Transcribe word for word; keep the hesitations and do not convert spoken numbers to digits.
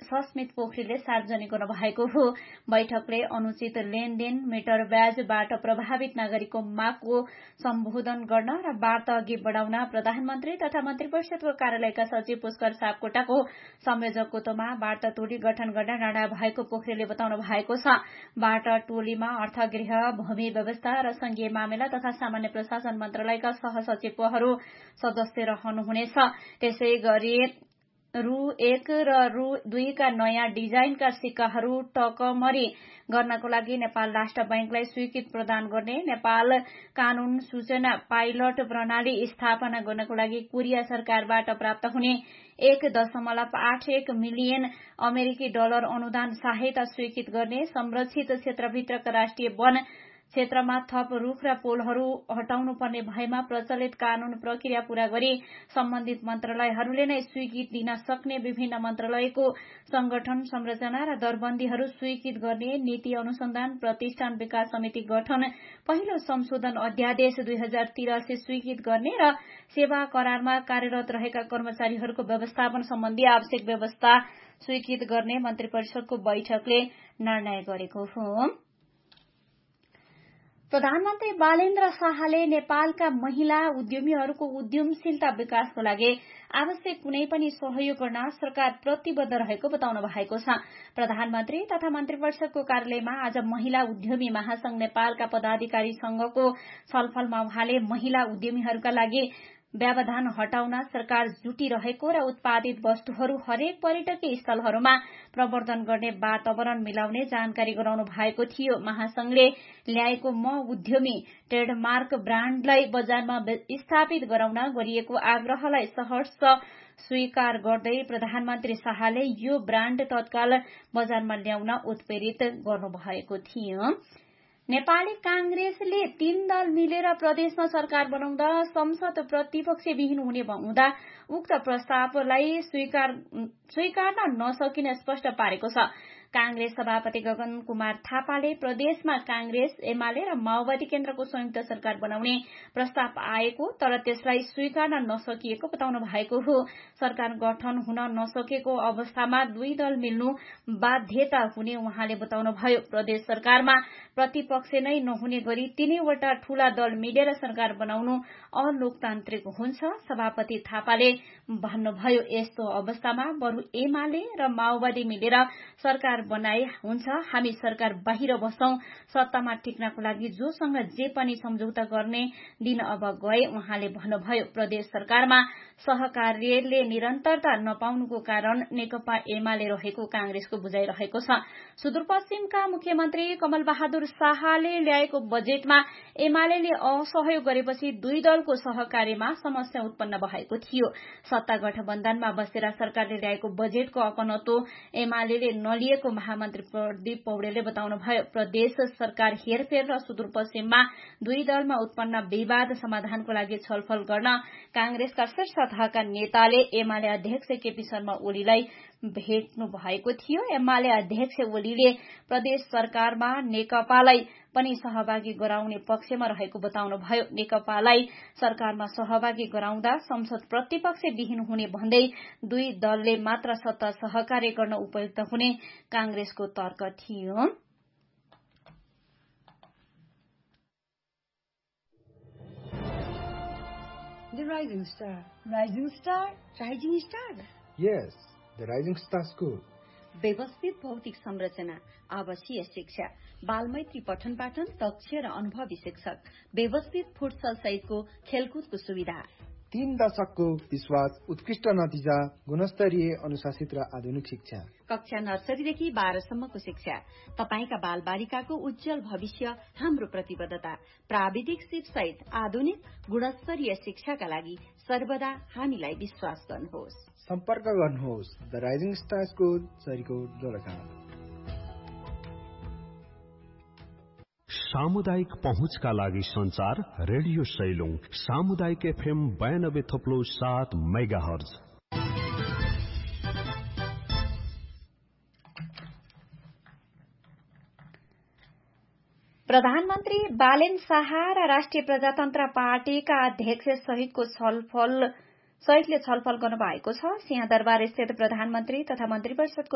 सस्मित पोखरेलले सार्वजनिक गर्नुभएको हो। बैठकले अनुचित लेनदेन, मिटर ब्याजबाट प्रभावित नागरिकको मागको सम्बोधन गर्न र वार्ता अघि बढ़ाउन प्रधानमन्त्री तथा मन्त्री परिषदको कार्यालयका सचिव पुष्कर सापकोटाको संयोजकत्वमा वार्ता टोली गठन गर्न निर्णय भएको पोखरेलले बताउनु भएको छ। वार्ता टोलीमा अर्थ, गृह, भूमि व्यवस्था र संघीय मामिला तथा सामान्य प्रशासन मन्त्रालयका सहसचिवहरू सदस्य रहनुहुनेछ। त्यसै गरी रु एक र रु दुईका नयाँ डिजाइनका सिक्काहरू टकमरी गर्नको लागि नेपाल राष्ट्र बैंकलाई स्वीकृति प्रदान गर्ने, नेपाल कानून सूचना पाइलट प्रणाली स्थापना गर्नको लागि कोरिया सरकारबाट प्राप्त हुने एक दशमलव आठ एक मिलियन अमेरिकी डलर अनुदान सहायता स्वीकृत गर्ने, संरक्षित क्षेत्रभित्रका राष्ट्रिय वन क्षेत्रमा थप रूख र पोलहरू हटाउनु पर्ने भएमा प्रचलित कानून प्रक्रिया पूरा गरी सम्बन्धित मन्त्रालयहरूले नै स्वीकृति दिन सक्ने, विभिन्न मन्त्रालयको संगठन संरचना र दरबन्दीहरू स्वीकृत गर्ने, नीति अनुसन्धान प्रतिष्ठान विकास समिति गठन, पहिलो संशोधन अध्यादेश दुई हजार तिरासी स्वीकृत गर्ने र सेवा करारमा कार्यरत रहेका कर्मचारीहरूको व्यवस्थापन सम्बन्धी आवश्यक व्यवस्था स्वीकृत गर्ने मन्त्री परिषदको बैठकले निर्णय गरेको हो। प्रधानमन्त्री बालेन्द्र शाहले नेपालका महिला उद्यमीहरूको उद्यमशीलता विकासको लागि आवश्यक कुनै पनि सहयोग गर्न सरकार प्रतिबद्ध रहेको बताउनु भएको छ। प्रधानमन्त्री तथा मन्त्री परिषदको कार्यालयमा आज महिला उद्यमी महासंघ नेपालका पदाधिकारी संघको छलफलमा उहाँले महिला उद्यमीहरूका लागि व्यवधान हटाउन सरकार जुटिरहेको र उत्पादित वस्तुहरू हरेक पर्यटकीय स्थलहरूमा प्रवर्धन गर्ने वातावरण मिलाउने जानकारी गराउनु भएको थियो। महासंघले ल्याएको म उद्यमी ट्रेडमार्क ब्राण्डलाई बजारमा स्थापित गराउन गरिएको आग्रहलाई सहर्ष स्वीकार गर्दै प्रधानमन्त्री शाहले यो ब्राण्ड तत्काल बजारमा ल्याउन उत्प्रेरित गर्नुभएको थियो। नेपाली कांग्रेसले तीन दल मिलेर प्रदेशमा सरकार बनाउँदा संसद प्रतिपक्षविहीन हुने हुँदा उक्त प्रस्तावलाई स्वीकार स्वीकार्न नसकिने स्पष्ट पारेको छ। कांग्रेस सभापति गगन कुमार थापाले प्रदेशमा कांग्रेस, एमाले र माओवादी केन्द्रको संयुक्त सरकार बनाउने प्रस्ताव आएको तर त्यसलाई स्वीकार्न नसकिएको बताउनु भएको हो। सरकार गठन हुन नसकेको अवस्थामा दुई दल मिल्नु बाध्यता हुने उहाँले बताउनुभयो। प्रदेश सरकारमा प्रतिपक्ष नै नहुने गरी तीनैवटा ठूला दल मिलेर सरकार बनाउनु अलोकतान्त्रिक हुन्छ, सभापति थापाले भन्नुभयो। यस्तो अवस्थामा बरु एमाले र माओवादी मिलेर सरकार बनाए हुन्छ, हामी सरकार बाहिर बस्छौं, सत्तामा टिक्नको लागि जोसँग जे पनि सम्झौता गर्ने दिन अब गए उहाँले भन्नुभयो। प्रदेश सरकारमा सहकार्यले निरन्तरता नपाउनुको कारण नेकपा एमाले रहेको कांग्रेसको बुझाइरहेको छ। सुदूरपश्चिमका मुख्यमन्त्री कमल बहादुर शाहले ल्याएको बजेटमा एमाले असहयोग गरेपछि दुई दलको सहकार्यमा समस्या उत्पन्न भएको थियो। सत्ता गठबन्धनमा बसेर सरकारले ल्याएको बजेटको अपनत्व एमाले नलिएको महामन्त्री प्रदीप पौडेलले बताउनुभयो। प्रदेश सरकार हेरफेर र सुदूरपश्चिममा दुई दलमा उत्पन्न विवाद समाधानको लागि छलफल गर्न कांग्रेसका शीर्ष तहका नेताले एमाले अध्यक्ष केपी शर्मा ओलीलाई भेट्नु भएको थियो। एमाले अध्यक्ष ओलीले प्रदेश सरकारमा नेकपालाई पनि सहभागी गराउने पक्षमा रहेको बताउनुभयो। नेकपालाई सरकारमा सहभागी गराउँदा संसद प्रतिपक्ष विहीन हुने भन्दै दुई दलले मात्र सत्ता सहकार्य गर्न उपयुक्त हुने कांग्रेसको तर्क थियो। The Rising Star. Rising Star? Rising Star? Yes, the Rising Star School. व्यवस्थित भौतिक संरचना, आवासीय शिक्षा, बालमैत्री पठन पाठन, दक्ष र अनुभवी शिक्षक, व्यवस्थित फुटसल सहितको खेलकुदको सुविधा, तीन दशकको विश्वास, उत्कृष्ट नतिजा, गुणस्तरीय अनुशासित र आधुनिक शिक्षा, कक्षा नर्सरीदेखि बाह्रसम्मको शिक्षा, तपाईका बाल बालिकाको उज्जवल भविष्य हाम्रो प्रतिबद्धता, प्राविधिक सिप सहित आधुनिक गुणस्तरीय शिक्षाका लागि सर्वदा हामीलाई विश्वास गर्नुहोस्। सम्पर्क गर्नुहोस् the rising star school, Sarikot, Dolakha. सामुदायिक पहुँचका लागि संचार रेडियो सैलुङ सामुदायिक एफएम बयानब्बे थप्लो सात मेगाहर्ज। प्रधानमन्त्री बालेन शाह र राष्ट्रिय प्रजातन्त्र पार्टीका अध्यक्ष सहितको छलफल सहितले छलफल गर्नुभएको छ। सिंहदरबार स्थित प्रधानमन्त्री तथा मन्त्री परिषदको